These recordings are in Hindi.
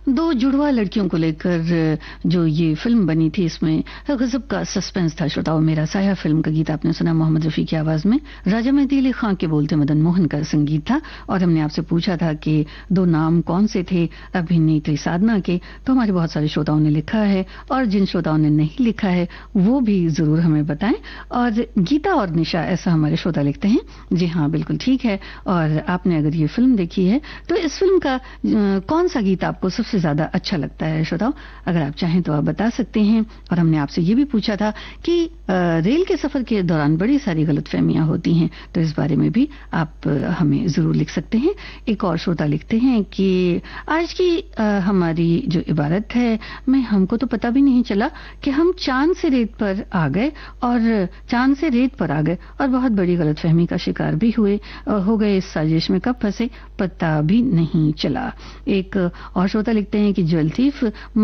दो जुड़वा लड़कियों को लेकर जो ये फिल्म बनी थी, इसमें गजब का सस्पेंस था। श्रोताओ, मेरा साया फिल्म का गीत आपने सुना मोहम्मद रफी की आवाज में। राजा मेहदी अली खां के बोलते मदन मोहन का संगीत था। और हमने आपसे पूछा था कि दो नाम कौन से थे अभिनेत्री साधना के, तो हमारे बहुत सारे श्रोताओं ने लिखा है, और जिन श्रोताओं ने नहीं लिखा है वो भी जरूर हमें बताएं। और गीता और निशा, ऐसा हमारे श्रोता लिखते हैं। जी हाँ, बिल्कुल ठीक है। और आपने अगर ये फिल्म देखी है तो इस फिल्म का कौन सा गीत आपको सबसे ज्यादा अच्छा लगता है? श्रोताओ, अगर आप चाहें तो आप बता सकते हैं। और हमने आपसे ये भी पूछा था कि रेल के सफर के दौरान बड़ी सारी गलतफहमियां होती हैं, तो इस बारे में भी आप हमें जरूर लिख सकते हैं। एक और श्रोता लिखते हैं कि आज की हमारी जो इबारत है में हमको तो पता भी नहीं चला कि हम चांद से रेत पर आ गए और चांद से रेत पर आ गए और बहुत बड़ी गलतफहमी का शिकार भी हो गए। इस साजिश में कब फंसे पता भी नहीं चला। एक और श्रोता लिखते हैं कि ज्वेल थीफ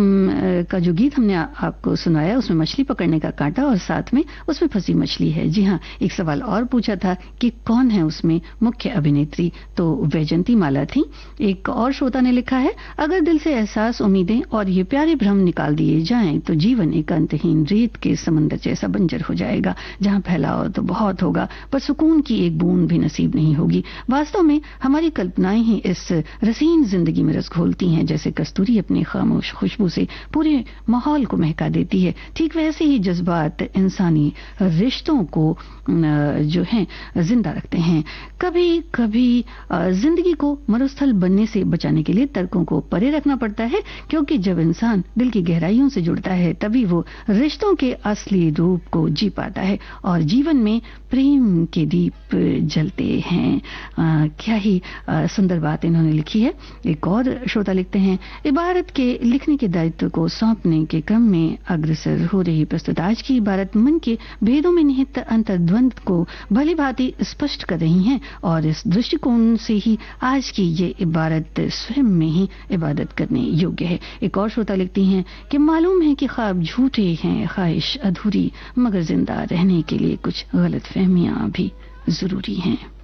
का जो गीत हमने आपको सुनाया, उसमें मछली पकड़ने का कांटा और साथ में उसमें फंसी मछली है। जी हाँ, एक सवाल और पूछा था कि कौन है उसमें मुख्य अभिनेत्री, तो वैजंती माला थी। एक और श्रोता ने लिखा है, अगर दिल से एहसास, उम्मीदें और ये प्यारे भ्रम निकाल दिए जाएं तो जीवन एक अंतहीन रेत के समंदर जैसा बंजर हो जाएगा, जहां फैलाव तो बहुत होगा पर सुकून की एक बूंद भी नसीब नहीं होगी। वास्तव में हमारी कल्पनाएं ही इस रसीन जिंदगी में रस घोलती हैं, जैसे कस्तूरी अपनी खामोश खुशबू से पूरे माहौल को महका देती है। ठीक वैसे ही जज्बात इंसानी रिश्तों को जो है जिंदा रखते हैं। कभी कभी जिंदगी को मरुस्थल बनने से बचाने के लिए तर्कों को परे रखना पड़ता है, क्योंकि जब इंसान दिल की गहराइयों से जुड़ता है तभी वो रिश्तों के असली रूप को जी पाता है और जीवन में प्रेम के दीप जलते हैं। क्या ही सुंदर बात इन्होंने लिखी है। एक और श्रोता लिखते हैं, इबारत के लिखने के दायित्व को सौंपने के क्रम में अग्रसर हो रही प्रस्तुत आज की इबारत मन के भेदों में निहित अंतर्द्वंद को भली भांति स्पष्ट कर रही हैं, और इस दृष्टिकोण से ही आज की ये इबारत स्वयं में ही इबादत करने योग्य है। एक और श्रोता लिखती हैं कि मालूम है कि ख्वाब झूठे हैं, ख्वाहिश अधूरी, मगर जिंदा रहने के लिए कुछ गलत फहमियां भी जरूरी हैं।